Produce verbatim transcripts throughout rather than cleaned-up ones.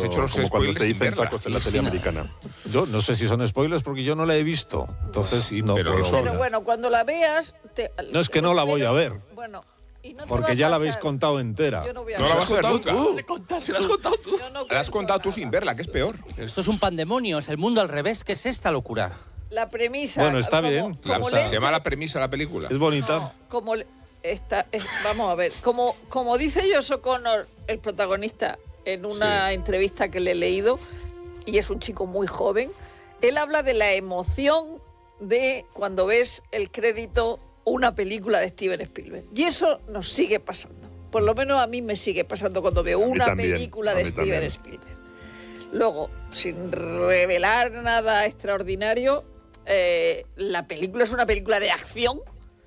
hecho los como cuando se dicen verla. tacos en la tele americana. Yo no sé si son spoilers porque yo no la he visto. Entonces, Sí, no pero puedo lo son. hablar. Pero bueno, cuando la veas... Te, No, es que no la voy a ver. Bueno, y no te Porque va a ya la pasar. habéis contado entera. Yo no voy a No la ver. vas a ver nunca. Tú. Si lo has contado tú. Yo no La has cuento contado tú nada. sin verla, que es peor. Esto es un pandemonio, es el mundo al revés. ¿Qué es esta locura? La premisa... Bueno, está como- bien. como La- le- se llama la premisa de la película. Es bonita. No, como le- está, es- vamos a ver, como, como dice Josh O'Connor, el protagonista, en una Sí. entrevista que le he leído, y es un chico muy joven, él habla de la emoción de cuando ves el crédito una película de Steven Spielberg. Y eso nos sigue pasando. Por lo menos a mí me sigue pasando cuando veo mí una también, película a de mí Steven también. Spielberg. Luego, sin revelar nada extraordinario, eh, la película es una película de acción,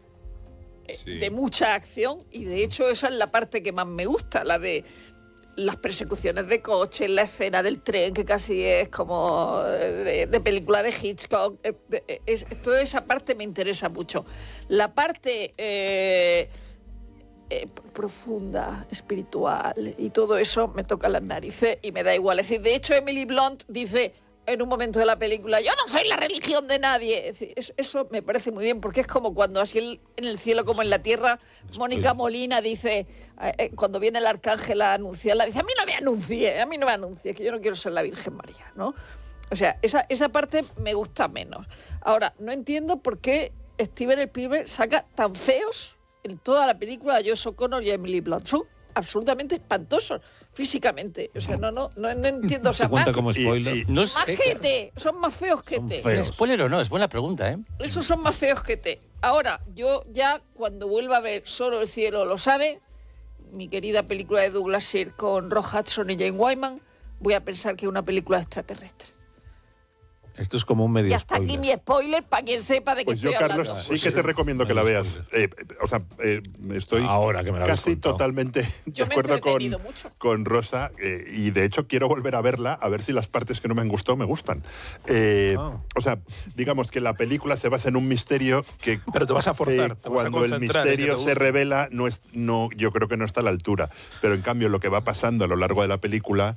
eh, Sí. de mucha acción, y de hecho esa es la parte que más me gusta, la de las persecuciones de coches, la escena del tren, que casi es como de, de película de Hitchcock. eh, de- eh, es- toda esa parte me interesa mucho. La parte eh, eh, profunda, espiritual, y todo eso me toca las narices y me da igual. Es decir, de hecho, Emily Blunt dice en un momento de la película, yo no soy la religión de nadie. Es decir, es- eso me parece muy bien, porque es como cuando así el- en el cielo como en la tierra, Mónica Molina dice, eh, eh, cuando viene el arcángel a anunciarla, dice, a mí no me anuncie, a mí no me anuncie, que yo no quiero ser la Virgen María, ¿no? O sea, esa, esa parte me gusta menos. Ahora, no entiendo por qué Steven Spielberg saca tan feos en toda la película a Josh O'Connor y a Emily Blunt. Son absolutamente espantosos físicamente. O sea, no, no, no, no entiendo. O sea, ¿Se cuenta más, como y- spoiler? y- No más sé. que T. Son más feos que Son T. feos. ¿Spoiler o no? Es buena pregunta, ¿eh? Esos son más feos que T. Ahora, yo ya cuando vuelva a ver Solo el cielo lo sabe, mi querida película de Douglas Sirk con Rock Hudson y Jane Wyman, voy a pensar que es una película extraterrestre. Esto es como un medio Y hasta spoiler. aquí mi spoiler para quien sepa de qué Pues yo, estoy Carlos, hablando. sí que te recomiendo que la Vaya veas. Eh, o sea, eh, estoy Ahora que me la habéis casi contado. totalmente de Yo me he acuerdo con, entretenido mucho. con Rosa eh, y de hecho quiero volver a verla a ver si las partes que no me han gustado me gustan. Eh, Ah. O sea, digamos que la película se basa en un misterio que Pero te vas a forzar, eh, te vas a cuando el concentrar en que misterio te se guste. revela no es, no, yo creo que no está a la altura. Pero en cambio lo que va pasando a lo largo de la película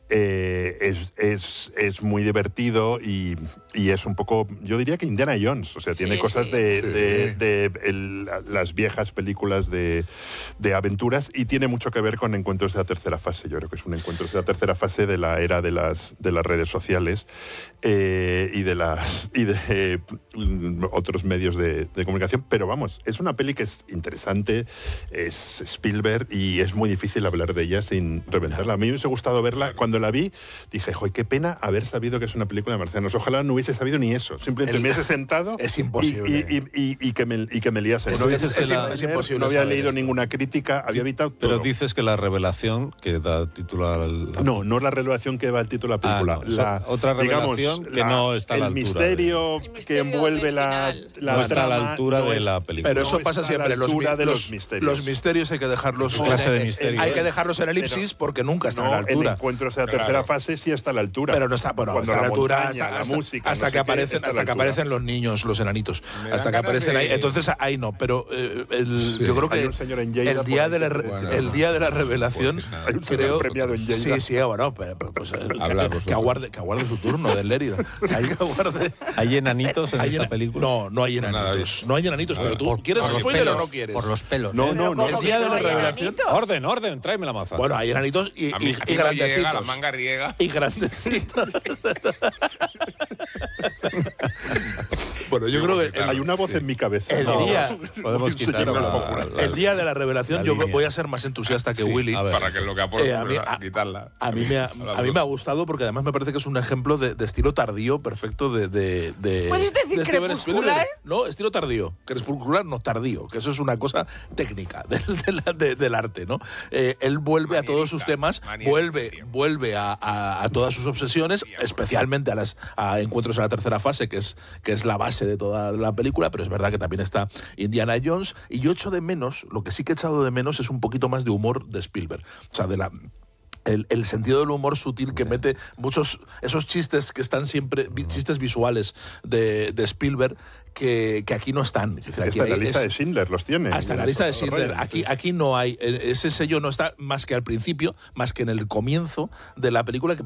eh, es, es, es muy divertido y, y es un poco, yo diría que Indiana Jones, o sea, tiene Sí, cosas sí. de, Sí. de- de el- las viejas películas de, de aventuras y tiene mucho que ver con encuentros de la tercera fase. Yo creo que es un encuentro de la tercera fase de la era de las, de las redes sociales eh, y de, las, y de mm, otros medios de, de comunicación, pero vamos, es una peli que es interesante, es Spielberg y es muy difícil hablar de ella sin reventarla. A mí me hubiese gustado verla, cuando la vi dije, joder, qué pena haber sabido que es una película de marcianos. Ojalá no hubiese sabido ni eso, simplemente El- me hubiese sentado Es y- imposible. y, y- y- y que me, y que me liase. Es- no había, es- es- no es había- imposible no había saber leído esto. ninguna crítica, había evitado todo. Pero dices que la revelación que da título al... No, no es la revelación que va al título de la película. Ah, no, es la, otra revelación que no está a la el altura misterio El que misterio envuelve del la, final. la No está a la trama altura no de es- la película. Pero no eso pasa está a la siempre. Los, altura mi- de los, los misterios. los misterios hay que dejarlos. ¿Qué clase de eh, misterio Hay es? que dejarlos en elipsis porque nunca están No, a la en altura. encuentros de la Claro. tercera fase sí está a la altura. Pero no está, bueno, Cuando hasta la altura, montaña, hasta, la hasta- música, hasta no sé que qué, aparecen, está a la hasta que altura. aparecen los niños, los enanitos, Me hasta dan que ganas aparecen de- ahí. Entonces ahí no, pero eh, el, Sí. yo creo Hay que un señor en Lleida el por día ahí de la que- re- Bueno, el día de la revelación, pues nada. Hay un señor creo, premiado en Lleida. sí, sí, bueno, pero, pero, pues, eh, Habla que, vosotros. que aguarde, que aguarde su turno del Lérida. Hay que aguarde. ¿Hay enanitos en Hay esta ena- película? No, no hay Nada, enanitos. No hay enanitos, pero tú Por- ¿quieres por los spoiler o pelos, no quieres? Por los pelos. No, ¿eh? no, no. El día de la ¿Hay revelación. enanitos? Orden, orden, tráeme la maza. Bueno, hay enanitos y, A mí, y, a y mí no llega, la grandecitos. manga riega. Y grandecitos. Bueno, yo creo que el, Hay una voz en mi cabeza. el No, día- Podemos Sí, quitar no la, es popular. la- el día de la revelación la yo línea. voy a ser más entusiasta que Sí, Willy. a ver. Para que lo que aporte, Eh, a mí- ¿verdad? a- quitarla. A mí, me ha, a mí me ha gustado porque además me parece que es un ejemplo de, de estilo tardío perfecto de... de, de ¿Puedes decir de Steven crepuscular? Spielberg. No, estilo tardío. Crepuscular no, tardío, que eso es una cosa técnica del, del- de- del arte, ¿no? Eh, él vuelve a todos sus temas, Manierista, vuelve, tío. vuelve a, a- a todas sus obsesiones, especialmente a las a encuentros en la tercera fase, que es, que es la base de toda la película, pero es verdad que también está Indiana Jones, y yo echo de menos, lo que sí que he echado de menos es un poquito más de humor de Spielberg. O sea, de la... El, el sentido del humor sutil que mete muchos esos chistes que están siempre vi- chistes visuales de, de Spielberg que, que aquí no están. Es decir, aquí Hasta en la hay- lista es- de Schindler los tiene. hasta la lista de Schindler. Ryan, Aquí, sí. aquí no hay. eh, Ese sello no está más que al principio, más que en el comienzo de la película, que